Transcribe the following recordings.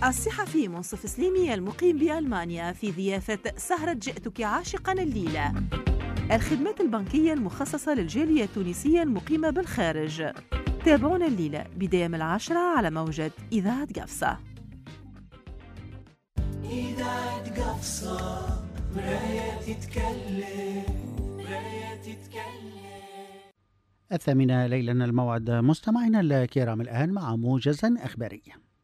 الصحفي منصف سليمي المقيم بألمانيا في ضيافة سهرة جئتك عاشقا الليلة. الخدمات البنكية المخصصة للجالية التونسية المقيمة بالخارج. تابعونا الليلة بداية من 10 على موجة إذاعة قفصة. إذاعة قفصة مراية تتكلم. 8 ليلا الموعد مستمعينا الكرام الآن مع موجز أخباري.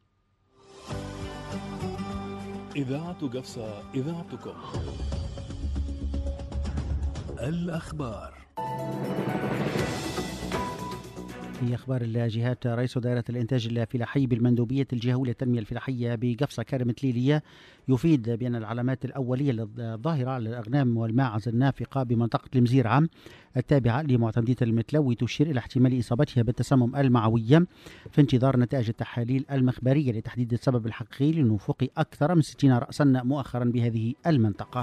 إذاعة قفصة إذاعتكم. الأخبار. في أخبار الجهات، رئيس دائرة الإنتاج الفلاحي بالمندوبية الجهوية للتنمية الفلاحية بقفصة كارم تليلية يفيد بأن العلامات الأولية الظاهرة على الأغنام والماعز النافقة بمنطقة المزيرعة التابعة لمعتمدية المتلوي تشير إلى احتمال إصابتها بالتسمم المعوية في انتظار نتائج التحاليل المخبرية لتحديد السبب الحقيقي لنفوق أكثر من 60 رأسا مؤخرا بهذه المنطقة.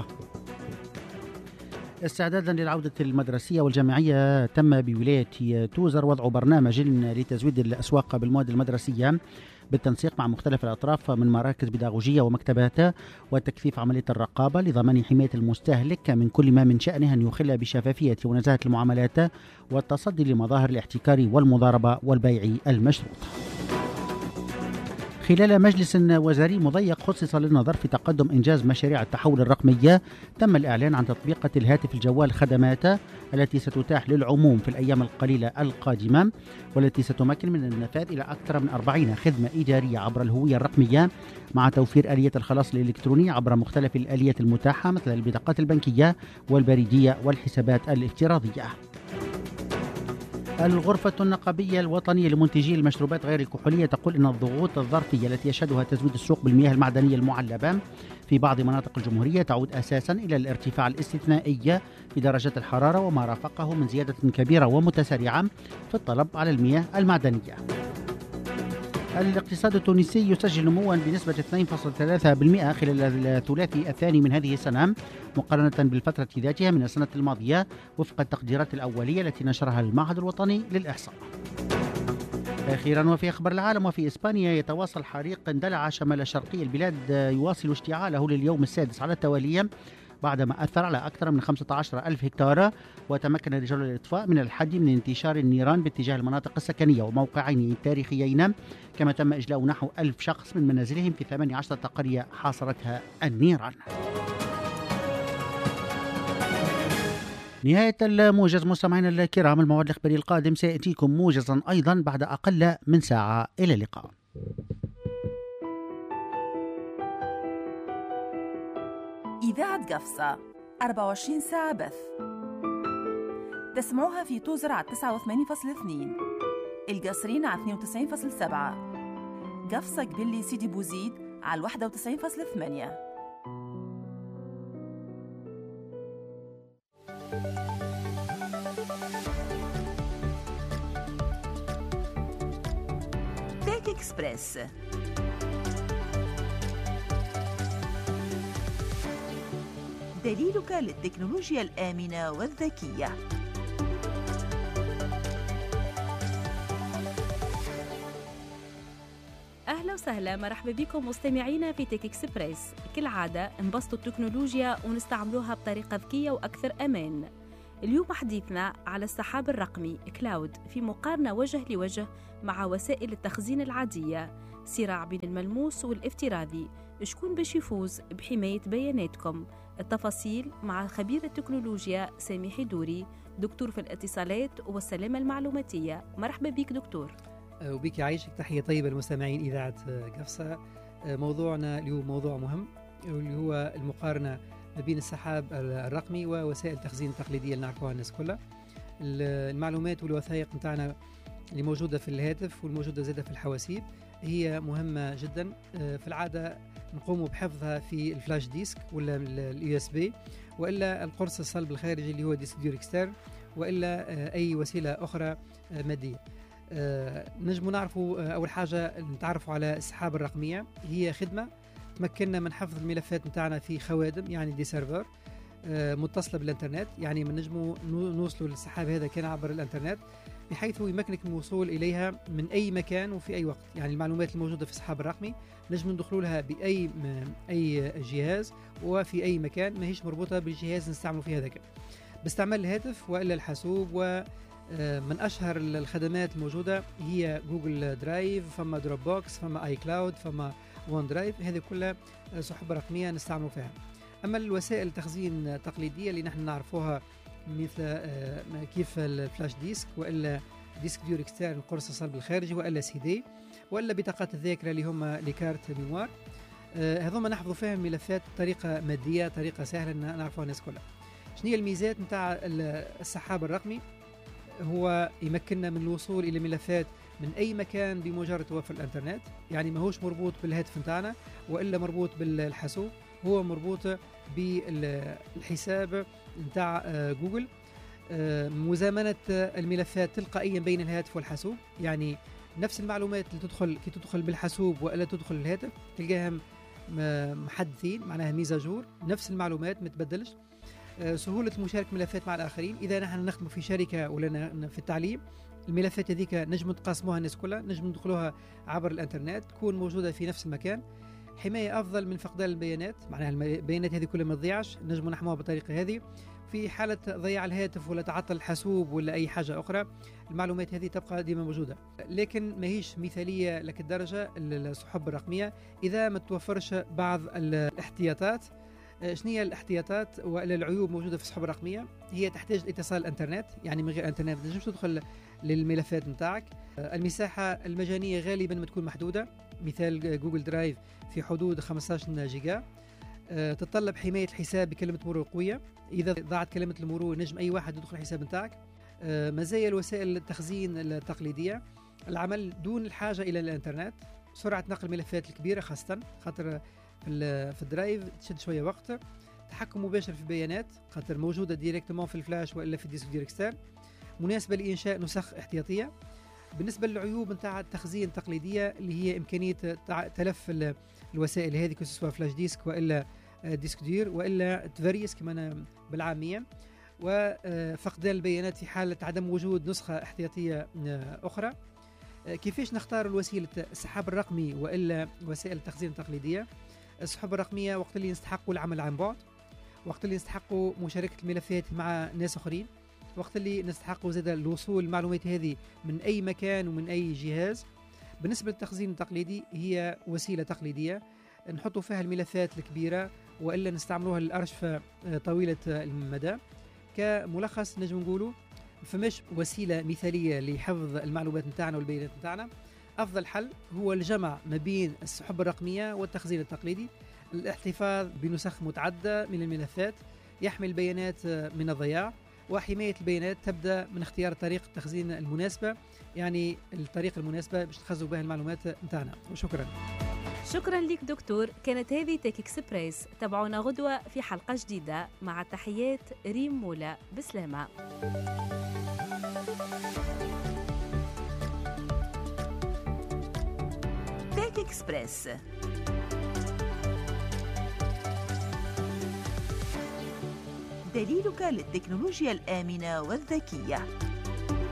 استعدادا للعودة المدرسية والجامعية، تم بولاية توزر وضع برنامج لتزويد الأسواق بالمواد المدرسية بالتنسيق مع مختلف الأطراف من مراكز بيداغوجية ومكتبات، وتكثيف عملية الرقابة لضمان حماية المستهلك من كل ما من شأنه أن يخل بشفافية ونزاهة المعاملات والتصدي لمظاهر الاحتكار والمضاربة والبيع المشروط. خلال مجلس وزاري مضيق خصص للنظر في تقدم إنجاز مشاريع التحول الرقمية، تم الإعلان عن تطبيقة الهاتف الجوال خدمات التي ستتاح للعموم في الأيام القليلة القادمة، والتي ستمكن من النفاذ إلى أكثر من 40 خدمة إدارية عبر الهوية الرقمية، مع توفير آلية الخلاص الإلكتروني عبر مختلف الآليات المتاحة مثل البطاقات البنكية والبريدية والحسابات الافتراضية. الغرفة النقابية الوطنية لمنتجي المشروبات غير الكحولية تقول إن الضغوط الظرفية التي يشهدها تزويد السوق بالمياه المعدنية المعلبة في بعض مناطق الجمهورية تعود أساسا إلى الارتفاع الاستثنائي في درجة الحرارة وما رافقه من زيادة كبيرة ومتسارعة في الطلب على المياه المعدنية. الاقتصاد التونسي يسجل نموا بنسبة 2.3% خلال الثلاثي الثاني من هذه السنة مقارنة بالفترة ذاتها من السنة الماضية وفق التقديرات الأولية التي نشرها المعهد الوطني للإحصاء. أخيرا وفي أخبار العالم، وفي إسبانيا يتواصل حريق اندلع شمال شرقي البلاد يواصل اشتعاله لليوم السادس على التوالي بعدما أثر على أكثر من 15,000 هكتار، وتمكن رجال الإطفاء من الحد من انتشار النيران باتجاه المناطق السكنية وموقعين تاريخيين، كما تم إجلاء نحو 1000 شخص من منازلهم في 18 قرية حاصرتها النيران. نهاية الموجز مستمعينا الكرام، الموعد الإخباري القادم سيأتيكم موجزا أيضا بعد أقل من ساعة. إلى اللقاء. إذاعة قفصة 24 ساعة بث. تسمعوها في توزر على 89.2، القصرين على 92.7، قفصة قبلي سيدي بوزيد على 91.8. تيك إكسبريس، دليلك للتكنولوجيا الآمنة والذكية. أهلا وسهلا، مرحبا بكم مستمعينا في تيك إكسبريس. كالعادة انبسطوا التكنولوجيا ونستعملوها بطريقة ذكية وأكثر أمان. اليوم حديثنا على السحاب الرقمي كلاود في مقارنة وجه لوجه مع وسائل التخزين العادية، صراع بين الملموس والافتراضي، شكون باش يفوز بحماية بياناتكم؟ التفاصيل مع خبير التكنولوجيا سامي حدوري، دكتور في الاتصالات والسلامة المعلوماتية. مرحبا بك دكتور. وبك يعيشك، تحية طيبة للمستمعين إذاعة قفصة. موضوعنا اليوم موضوع مهم، واللي هو المقارنة بين السحاب الرقمي ووسائل التخزين التقليدية اللي نعرفوها الناس كلها. المعلومات والوثائق نتاعنا اللي موجودة في الهاتف والموجودة زادة في الحواسيب هي مهمة جدا. في العادة نقوم بحفظها في الفلاش ديسك ولا اليو اس بي، وإلا القرص الصلب الخارجي اللي هو ديسك اكسترن، وإلا أي وسيلة أخرى مادية. نجم نعرفوا أول حاجة نتعرفوا على السحاب الرقمية. هي خدمة تمكننا من حفظ الملفات نتاعنا في خوادم، يعني دي سيرفر متصلة بالإنترنت، يعني من نجموا نوصلوا للسحاب هذا كان عبر الإنترنت. بحيث يمكنك من الوصول إليها من أي مكان وفي أي وقت. يعني المعلومات الموجودة في السحاب الرقمي نجم ندخلوا لها بأي جهاز وفي أي مكان، ما هيش مربوطة بالجهاز نستعمله في هذاك باستعمال الهاتف وإلا الحاسوب. ومن أشهر الخدمات الموجودة هي جوجل درايف، فما دروب بوكس، فما آي كلاود، فما وان درايف، هذه كلها سحب رقمية نستعملوا فيها. أما الوسائل التخزين التقليدية اللي نحن نعرفوها مثل كيف الفلاش ديسك وإلا ديسك ديور اكسترن قرص الصلب الخارجي وإلا سي دي وإلا بطاقات الذاكرة اللي هما لكارت ميموار، هذوما نحفظوا فيهم ملفات بطريقة مادية، طريقة سهلة نعرفوها الناس كلها. شنو هي الميزات نتاع السحاب الرقمي؟ هو يمكننا من الوصول إلى ملفات من أي مكان بمجرد توفر الإنترنت، يعني ماهوش مربوط بالهاتف نتاعنا وإلا مربوط بالحاسوب، هو مربوط بالحساب نتاع جوجل. مزامنة الملفات تلقائيا بين الهاتف والحاسوب، يعني نفس المعلومات اللي تدخل بالحاسوب وإلا تدخل الهاتف تلقاها محدثين، معناها ميزاجور، نفس المعلومات ما تبدلش. سهولة مشاركة ملفات مع الآخرين، إذا نحن نخدم في شركة ولا في التعليم الملفات هذيك نجم نقاسموها الناس كلها، نجم ندخلوها عبر الانترنت، تكون موجودة في نفس المكان. حماية أفضل من فقدان البيانات، معناها البيانات هذه كلها ما تضيعش، نجم نحموها بالطريقة هذه. في حالة ضياع الهاتف ولا تعطل الحاسوب ولا أي حاجة أخرى المعلومات هذه تبقى ديما موجودة، لكن ما هيش مثالية لك الدرجة السحب الرقمية إذا ما توفرش بعض الاحتياطات. شنو هي الاحتياطات ولا العيوب موجودة في السحب الرقمية؟ هي تحتاج اتصال الانترنت، يعني من غير انترنت ما تنجمش تدخل للملفات نتاعك. المساحة المجانية غالبا ما تكون محدودة، مثال جوجل درايف في حدود 15 جيجا. تتطلب حماية الحساب بكلمة مرور قوية، إذا ضاعت كلمة المرور نجم أي واحد يدخل الحساب نتاعك. مزايا الوسائل التخزين التقليدية: العمل دون الحاجة إلى الانترنت، سرعة نقل الملفات الكبيرة خاصة خاطر في الدرايف تشد شوية وقت، تحكم مباشر في البيانات خاطر موجودة ديريكتمون في الفلاش وإلا في الديسك ديور اكسترن، مناسبة لإنشاء نسخ احتياطية. بالنسبة للعيوب نتاع التخزين التقليدية اللي هي إمكانية تلف الوسائل هذه كسوا فلاش ديسك وإلا ديسك دير وإلا تفريس كما بالعامية، وفقدان البيانات في حالة عدم وجود نسخة احتياطية أخرى. كيفاش نختار الوسيلة السحاب الرقمي وإلا وسائل التخزين التقليدية؟ السحب الرقمية وقت اللي نستحقوا العمل عن بعد، وقت اللي نستحقوا مشاركة الملفات مع ناس آخرين، وقت اللي نستحقوا زاد الوصول المعلومات هذه من أي مكان ومن أي جهاز. بالنسبة للتخزين التقليدي هي وسيلة تقليدية نحطوا فيها الملفات الكبيرة وإلا نستعملوها للأرشفة طويلة المدى. كملخص نجم نقولوا فماش وسيلة مثالية لحفظ المعلومات نتاعنا والبيانات نتاعنا. أفضل حل هو الجمع ما بين السحب الرقمية والتخزين التقليدي، الاحتفاظ بنسخ متعددة من الملفات يحمي البيانات من الضياع، وحماية البيانات تبدأ من اختيار طريقة التخزين المناسبة، يعني الطريقة المناسبة باش تخزنوا بها المعلومات نتاعنا. وشكرا. شكرا لك دكتور. كانت هذه تيك اكسبريس، تابعونا غدوة في حلقة جديدة. مع تحيات ريم مولا، بسلامة. تيك اكسبريس، دليلك للتكنولوجيا الآمنة والذكية.